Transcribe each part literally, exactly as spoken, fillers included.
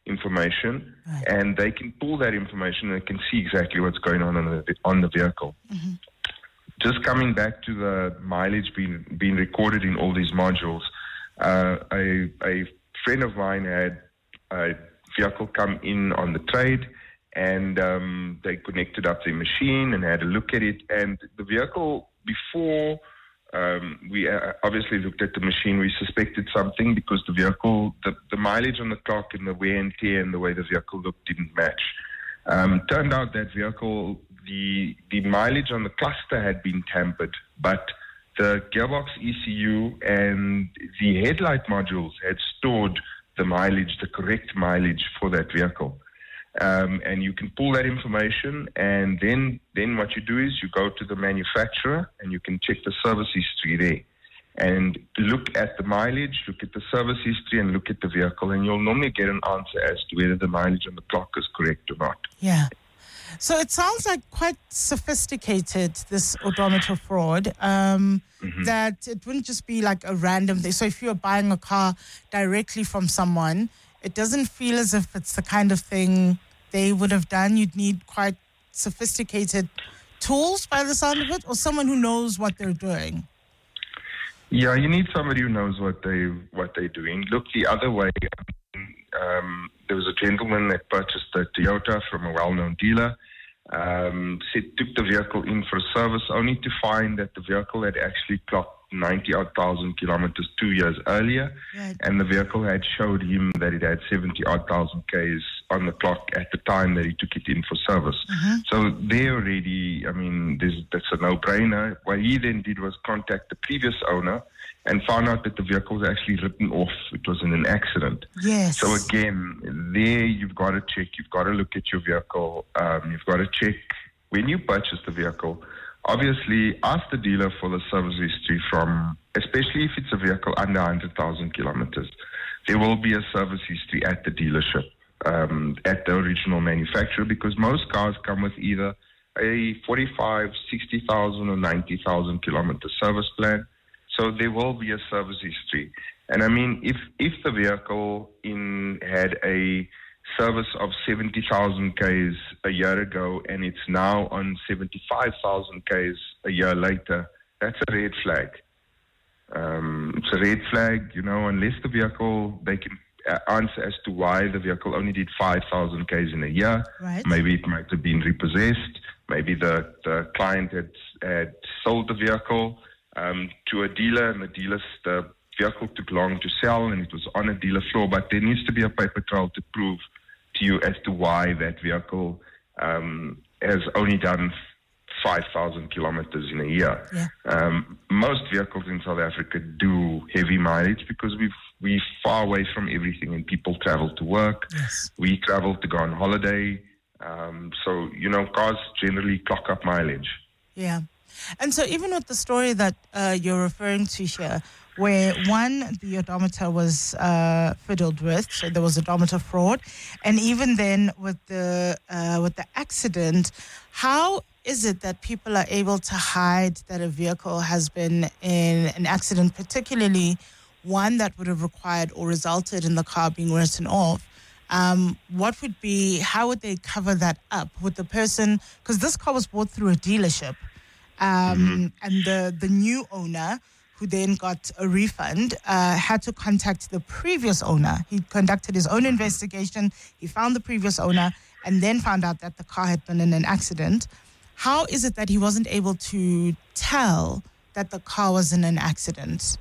information, right. and they can pull that information and they can see exactly what's going on on the, on the vehicle. Mm-hmm. Just coming back to the mileage being being recorded in all these modules, uh, a, a friend of mine had a vehicle come in on the trade, and um, they connected up the machine and had a look at it. And the vehicle, before um, we uh, obviously looked at the machine, we suspected something because the vehicle, the, the mileage on the clock and the wear and tear and the way the vehicle looked didn't match. Um, turned out that vehicle, the the mileage on the cluster had been tampered, but the gearbox E C U and the headlight modules had stored the mileage, the correct mileage for that vehicle. Um, and you can pull that information, and then, then what you do is you go to the manufacturer and you can check the service history there and look at the mileage, look at the service history, and look at the vehicle, and you'll normally get an answer as to whether the mileage on the clock is correct or not. Yeah. So it sounds like quite sophisticated, this odometer fraud, um, mm-hmm. that it wouldn't just be like a random thing. So if you're buying a car directly from someone, it doesn't feel as if it's the kind of thing they would have done. You'd need quite sophisticated tools by the sound of it, or someone who knows what they're doing. Yeah, you need somebody who knows what they what they're doing. Look the other way. Um, there was a gentleman that purchased a Toyota from a well-known dealer. Um, said, took the vehicle in for a service, only to find that the vehicle had actually clocked ninety odd thousand kilometers two years earlier, right. and the vehicle had showed him that it had seventy odd thousand Ks on the clock at the time that he took it in for service. Mm-hmm. So there already, I mean, that's a no-brainer. What he then did was contact the previous owner and found out that the vehicle was actually written off. It was in an accident. Yes. So again, there you've got to check. You've got to look at your vehicle. Um, you've got to check when you purchase the vehicle. Obviously, ask the dealer for the service history from, especially if it's a vehicle under one hundred thousand kilometers. There will be a service history at the dealership, um, at the original manufacturer, because most cars come with either a forty-five, sixty thousand or ninety thousand kilometer service plan. So there will be a service history. And I mean, if, if the vehicle in had a service of seventy thousand Ks a year ago and it's now on seventy-five thousand Ks a year later, that's a red flag. Um, it's a red flag, you know, unless the vehicle, they can answer as to why the vehicle only did five thousand Ks in a year. Right. Maybe it might have been repossessed. Maybe the, the client had, had sold the vehicle um, to a dealer, and the dealer, the vehicle took long to sell and it was on a dealer floor, but there needs to be a paper trail to prove to you as to why that vehicle um, has only done five thousand kilometers in a year. Yeah. Um, most vehicles in South Africa do heavy mileage because we've, we're far away from everything, and people travel to work. Yes. We travel to go on holiday. Um, so, you know, cars generally clock up mileage. Yeah. And so even with the story that uh, you're referring to here, where one, the odometer was uh, fiddled with, so there was odometer fraud, and even then with the uh, with the accident, how is it that people are able to hide that a vehicle has been in an accident, particularly one that would have required or resulted in the car being written off? Um, what would be, how would they cover that up with the person? Because this car was bought through a dealership, um, Mm-hmm. and the, the new owner, who then got a refund, uh, had to contact the previous owner. He conducted his own investigation. He found the previous owner and then found out that the car had been in an accident. How is it that he wasn't able to tell that the car was in an accident?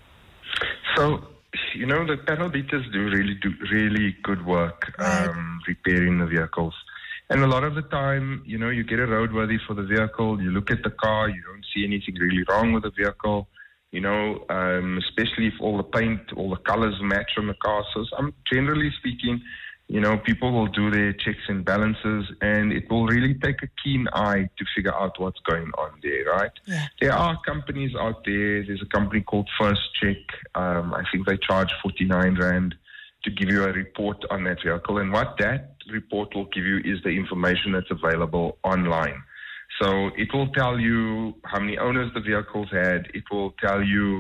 So, you know, the panel beaters do really do really good work Right. um, repairing the vehicles. And a lot of the time, you know, you get a roadworthy for the vehicle, you look at the car, you don't see anything really wrong with the vehicle, you know, um, especially if all the paint, all the colors match on the car. So I'm generally speaking, you know, people will do their checks and balances, and it will really take a keen eye to figure out what's going on there, right? Yeah. There are companies out there. There's a company called First Check. Um, I think they charge forty-nine rand to give you a report on that vehicle. And what that report will give you is the information that's available online. So it will tell you how many owners the vehicle's had. It will tell you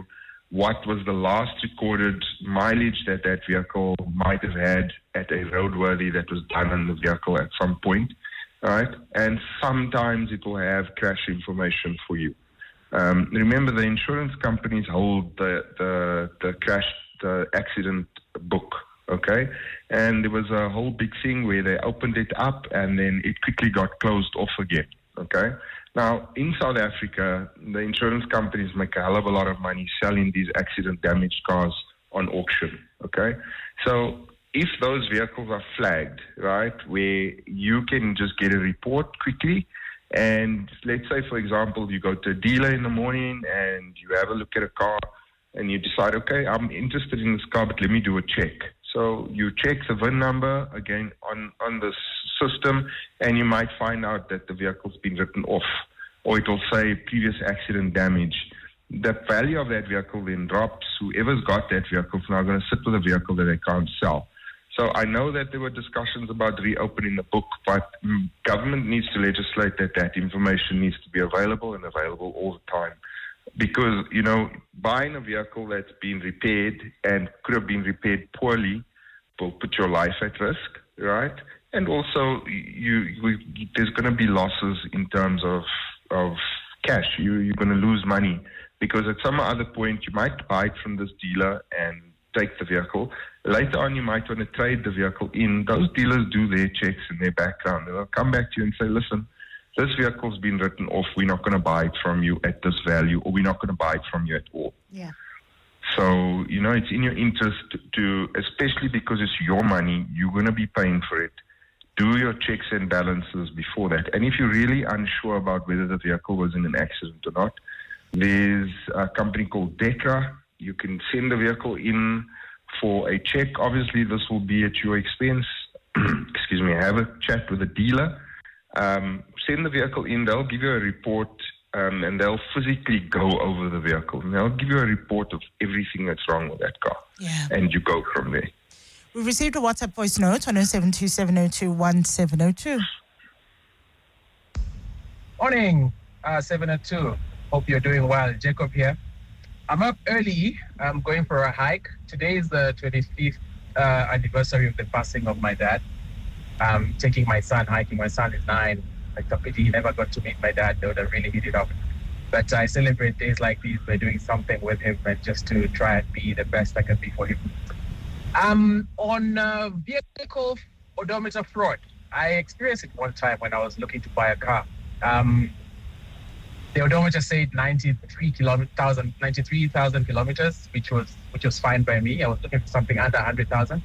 what was the last recorded mileage that that vehicle might have had at a roadworthy that was done on the vehicle at some point, right? And sometimes it will have crash information for you. Um, remember, the insurance companies hold the, the, the crash, the accident book, okay? And there was a whole big thing where they opened it up and then it quickly got closed off again, okay? Now, in South Africa, the insurance companies make a hell of a lot of money selling these accident-damaged cars on auction, okay? So if those vehicles are flagged, right, where you can just get a report quickly, and let's say, for example, you go to a dealer in the morning and you have a look at a car and you decide, okay, I'm interested in this car, but let me do a check. So you check the V I N number again on, on the system, and you might find out that the vehicle's been written off, or it will say previous accident damage. The value of that vehicle then drops. Whoever's got that vehicle is now going to sit with a vehicle that they can't sell. So I know that there were discussions about reopening the book, but government needs to legislate that that information needs to be available and available all the time. Because, you know, buying a vehicle that's been repaired and could have been repaired poorly will put your life at risk, right? And also, you, you there's going to be losses in terms of of cash. You, you're going to lose money because at some other point you might buy it from this dealer and take the vehicle. Later on, you might want to trade the vehicle in. Those dealers do their checks in their background. They'll come back to you and say, listen, this vehicle's been written off. We're not going to buy it from you at this value, or we're not going to buy it from you at all. Yeah. So, you know, it's in your interest to, especially because it's your money, you're going to be paying for it. Do your checks and balances before that. And if you're really unsure about whether the vehicle was in an accident or not, there's a company called DEKRA. You can send the vehicle in for a check. Obviously, this will be at your expense. Excuse me. Have a chat with the dealer. Um, send the vehicle in. They'll give you a report, um, and they'll physically go over the vehicle. And they'll give you a report of everything that's wrong with that car. Yeah. And you go from there. We've received a WhatsApp voice note on oh seven two seven oh two one seven oh two. Morning, uh, seven oh two. Hope you're doing well. Jacob here. I'm up early. I'm going for a hike. Today is the twenty-fifth uh, anniversary of the passing of my dad. I'm taking my son hiking. My son is nine. Like a pity he never got to meet my dad. They would have really hit it off. But I celebrate days like these by doing something with him and just to try and be the best I can be for him. Um, on uh, vehicle odometer fraud, I experienced it one time when I was looking to buy a car. Um, the odometer said ninety-three thousand ninety-three thousand kilometers, which was which was fine by me. I was looking for something under one hundred thousand.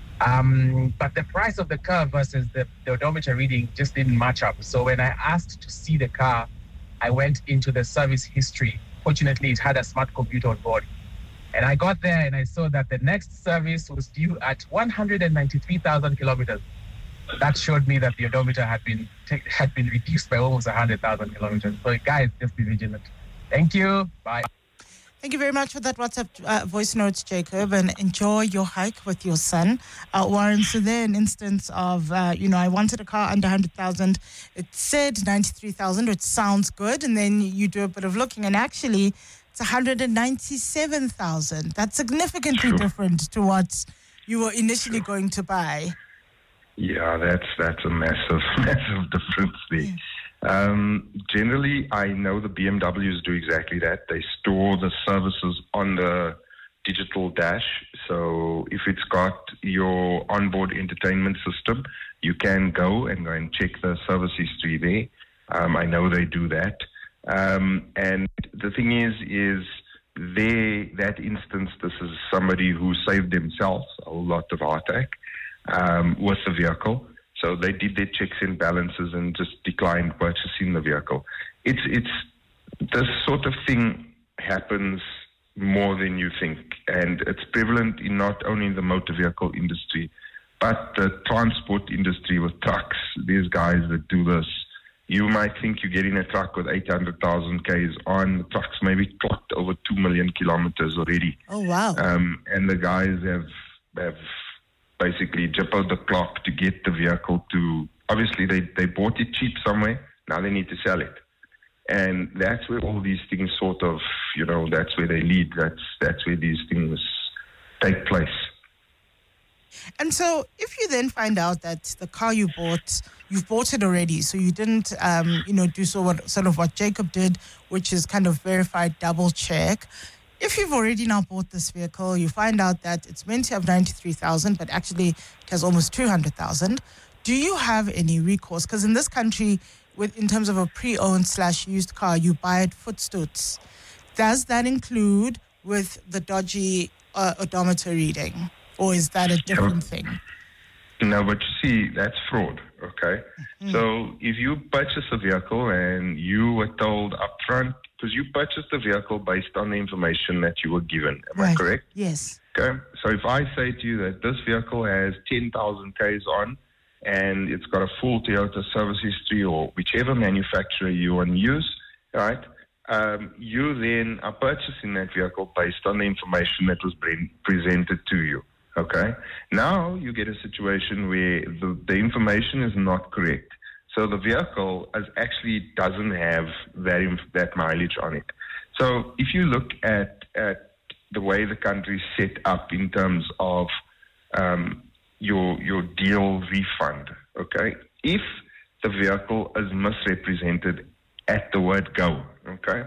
Um, but the price of the car versus the, the odometer reading just didn't match up. So when I asked to see the car, I went into the service history. Fortunately, it had a smart computer on board. And I got there and I saw that the next service was due at one hundred ninety-three thousand kilometers. That showed me that the odometer had been had been reduced by almost one hundred thousand kilometers. So guys, just be vigilant. Thank you. Bye. Thank you very much for that WhatsApp uh, voice note, Jacob, and enjoy your hike with your son. Uh, Warren, so there an instance of, uh, you know, I wanted a car under one hundred thousand. It said ninety-three thousand, which sounds good. And then you do a bit of looking, and actually it's one hundred ninety-seven thousand. That's significantly Sure. different to what you were initially going to buy. Yeah, that's that's a massive, massive difference there. Yeah. Um, generally, I know the B M Ws do exactly that. They store the services on the digital dash. So if it's got your onboard entertainment system, you can go and go and check the service history there. Um, I know they do that. Um, and the thing is, is they, that instance, this is somebody who saved themselves a whole lot of heartache um, with the vehicle. So they did their checks and balances and just declined purchasing the vehicle. It's it's this sort of thing happens more than you think, and it's prevalent in not only the motor vehicle industry, but the transport industry with trucks. These guys that do this, you might think you're getting a truck with eight hundred thousand Ks on. The truck's maybe clocked over two million kilometers already. Oh, wow. Um, and the guys have have. basically jippoed the clock to get the vehicle to, obviously they, they bought it cheap somewhere, now they need to sell it. And that's where all these things sort of, you know, that's where they lead. That's that's where these things take place. And so if you then find out that the car you bought, you've bought it already, so you didn't, um, you know, do so what, sort of what Jacob did, which is kind of verified, double check. If you've already now bought this vehicle, you find out that it's meant to have ninety-three thousand, but actually it has almost two hundred thousand. Do you have any recourse? Because in this country, with in terms of a pre-owned slash used car, you buy it footstoots. Does that include with the dodgy uh, odometer reading? Or is that a different thing? No, but you see, that's fraud, okay? Mm-hmm. So if you purchase a vehicle and you were told up front, because you purchased the vehicle based on the information that you were given, am right. I correct? Yes. Okay, so if I say to you that this vehicle has ten thousand Ks on and it's got a full Toyota service history or whichever manufacturer you want to use, right? Um, you then are purchasing that vehicle based on the information that was pre- presented to you. Okay. Now you get a situation where the, the information is not correct. So the vehicle is actually doesn't have that inf- that mileage on it. So if you look at at the way the country is set up in terms of um, your your deal refund, okay, if the vehicle is misrepresented at the word go, okay,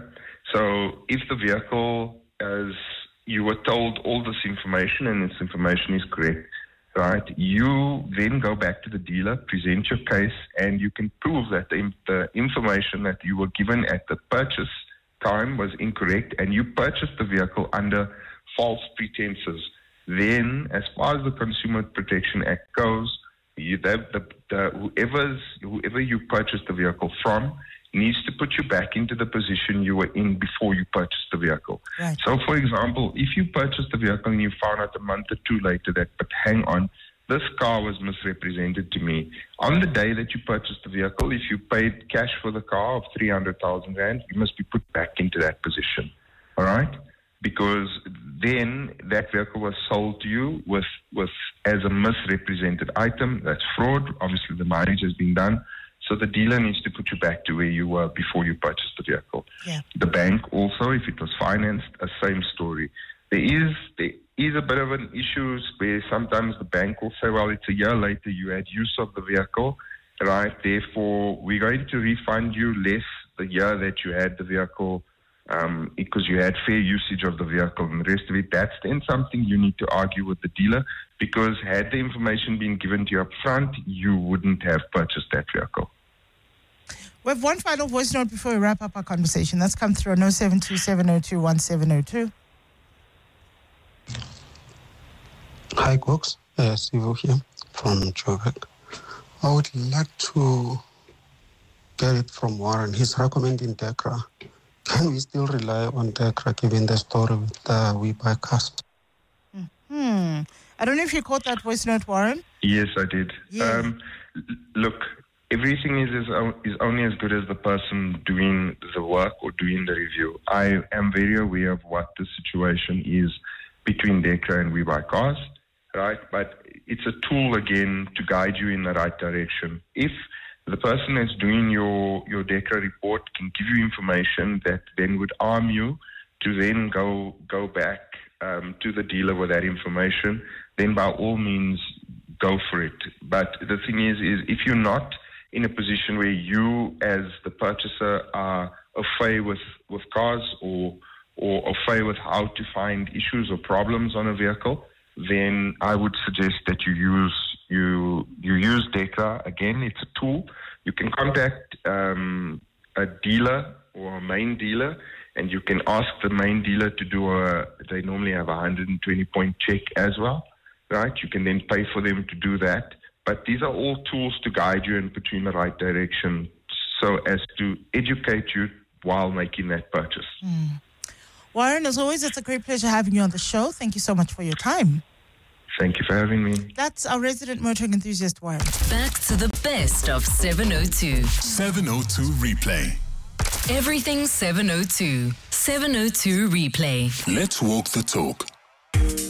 so if the vehicle is you were told all this information and this information is correct, right? You then go back to the dealer, present your case, and you can prove that the, the information that you were given at the purchase time was incorrect and you purchased the vehicle under false pretenses. Then, as far as the Consumer Protection Act goes, you, the, the, the, whoever's, whoever you purchased the vehicle from needs to put you back into the position you were in before you purchased the vehicle. Right. So, for example, if you purchased the vehicle and you found out a month or two later that, but hang on, this car was misrepresented to me. On the day that you purchased the vehicle, if you paid cash for the car of three hundred thousand rand, you must be put back into that position. All right? Because then that vehicle was sold to you with, with as a misrepresented item. That's fraud. Obviously, the mileage has been done. So the dealer needs to put you back to where you were before you purchased the vehicle. Yeah. The bank also, if it was financed, a same story. There is there is a bit of an issue where sometimes the bank will say, well, it's a year later you had use of the vehicle, right? Therefore, we're going to refund you less the year that you had the vehicle um, because you had fair usage of the vehicle and the rest of it. That's then something you need to argue with the dealer, because had the information been given to you up front, you wouldn't have purchased that vehicle. We have one final voice note before we wrap up our conversation. That's come through on oh seven two seven oh two one seven oh two. Hi, Cox. Uh, Sivo here from Joburg. I would like to get it from Warren. He's recommending DEKRA. Can we still rely on DEKRA given the story with uh, We Buy Cars? Hmm. I don't know if you caught that voice note, Warren. Yes, I did. Yeah. Um, look, everything is, is is only as good as the person doing the work or doing the review. I am very aware of what the situation is between DEKRA and We Buy Cars, right? But it's a tool, again, to guide you in the right direction. If the person that's doing your, your DEKRA report can give you information that then would arm you to then go go back um, to the dealer with that information, then by all means go for it. But the thing is, is if you're not in a position where you as the purchaser are au fait with, with cars or or au fait with how to find issues or problems on a vehicle, then I would suggest that you use you you use DEKRA. Again, it's a tool. You can contact um, a dealer or a main dealer, and you can ask the main dealer to do a, they normally have a one hundred twenty point check as well, right? You can then pay for them to do that. But these are all tools to guide you and put you in the right direction so as to educate you while making that purchase. Mm. Warren, as always, it's a great pleasure having you on the show. Thank you so much for your time. Thank you for having me. That's our resident motoring enthusiast, Warren. Back to the best of seven oh two. seven oh two Replay. Everything seven oh two. seven oh two Replay. Let's walk the talk.